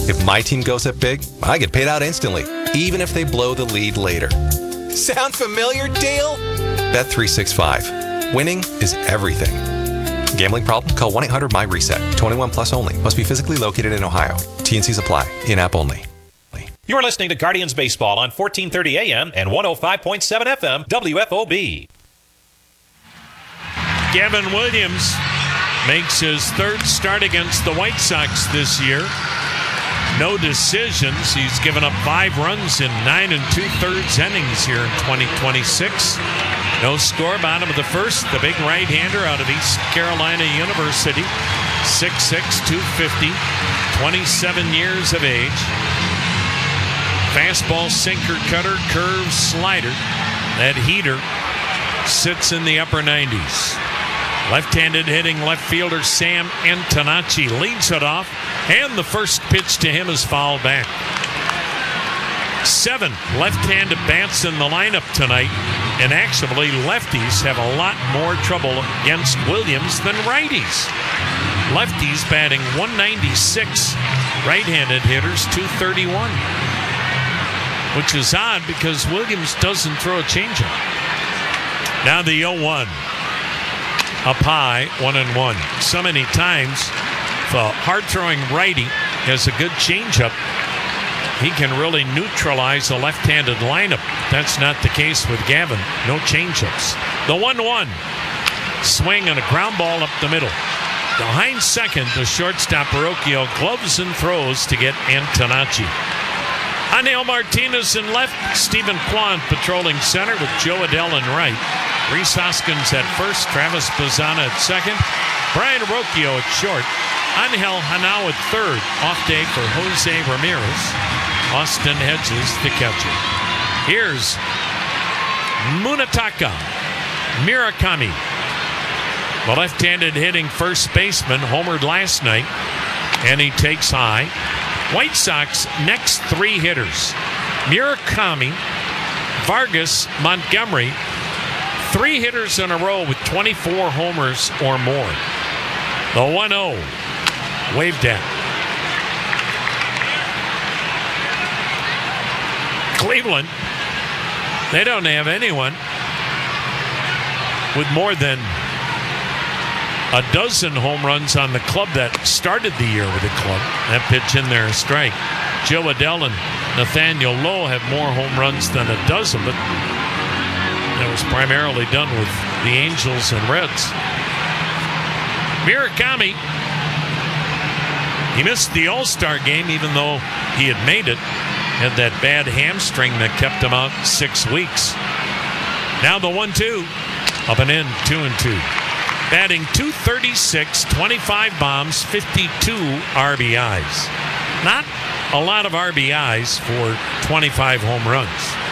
If my team goes up big, I get paid out instantly, even if they blow the lead later. Sound familiar, Dale? Bet365. Winning is everything. Gambling problem? Call 1-800-MY-RESET. 21 plus only. Must be physically located in Ohio. T&Cs apply. In-app only. You're listening to Guardians Baseball on 1430 AM and 105.7 FM WFOB. Gavin Williams makes his third start against the White Sox this year. No decisions. He's given up 5 runs in 9 2/3 innings here in 2026. No score, bottom of the first. The big right-hander out of East Carolina University. 6'6", 250, 27 years of age. Fastball, sinker, cutter, curve, slider. That heater sits in the upper 90s. Left-handed hitting left fielder Sam Antonacci leads it off, and the first pitch to him is fouled back. 7 left-handed bats in the lineup tonight, and actually lefties have a lot more trouble against Williams than righties. Lefties batting 196, right-handed hitters 231. Which is odd because Williams doesn't throw a changeup. Now the 0-1. Up high, 1-1. So many times, if a hard-throwing righty has a good changeup, he can really neutralize a left-handed lineup. That's not the case with Gavin. No changeups. The 1-1. Swing and a ground ball up the middle. Behind second, the shortstop Barocchio gloves and throws to get Antonacci. Angel Martinez in left, Stephen Kwan patrolling center with Joe Adell in right. Rhys Hoskins at first, Travis Bazzana at second, Brian Barocchio at short, Angel Hanau at third. Off day for Jose Ramirez. Austin Hedges, the catcher. Here's Munetaka Murakami, the left-handed hitting first baseman, homered last night, and he takes high. White Sox next 3 hitters: Murakami, Vargas, Montgomery. 3 hitters in a row with 24 homers or more. The 1-0 waved at. Cleveland, they don't have anyone with more than a dozen home runs on the club that started the year with the club. That pitch in there, a strike. Joe Adell and Nathaniel Lowe have more home runs than a dozen, but that was primarily done with the Angels and Reds. Murakami, he missed the All-Star game even though he had made it. Had that bad hamstring that kept him out 6 weeks. Now the 1-2, up and in, 2-2. Batting .236, 25 bombs, 52 RBIs. Not a lot of RBIs for 25 home runs.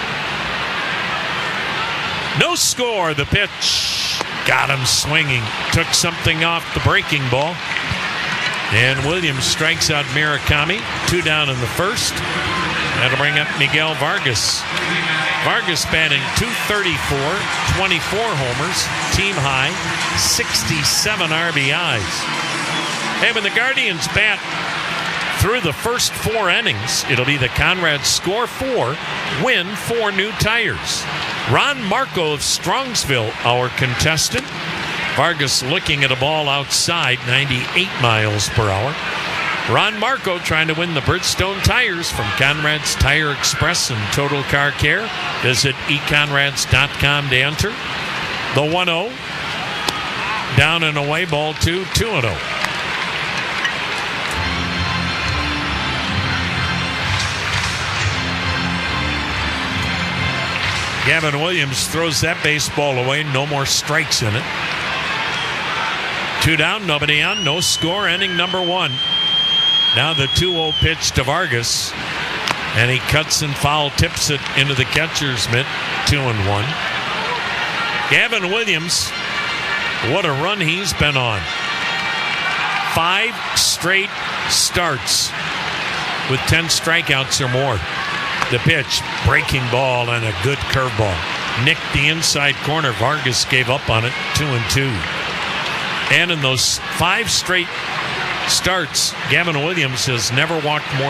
No score, the pitch. Got him swinging. Took something off the breaking ball. And Williams strikes out Murakami. 2 down in the first. That'll bring up Miguel Vargas. Vargas batting .234, 24 homers, team high, 67 RBIs. And when the Guardians bat through the first 4 innings, it'll be the Conrad score 4, win 4 new tires. Ron Marco of Strongsville, our contestant. Vargas looking at a ball outside, 98 miles per hour. Ron Marco trying to win the Bridgestone tires from Conrad's Tire Express and Total Car Care. Visit econrads.com to enter. The 1-0. Down and away, ball 2, 2-0. Gavin Williams throws that baseball away. No more strikes in it. 2 down, nobody on, no score, inning number 1. Now the 2-0 pitch to Vargas, and he cuts and foul tips it into the catcher's mitt, 2-1. Gavin Williams, what a run he's been on. 5 straight starts with 10 strikeouts or more. The pitch, breaking ball and a good curveball. Nicked the inside corner. Vargas gave up on it, 2-2. And in those 5 straight starts, Gavin Williams has never walked more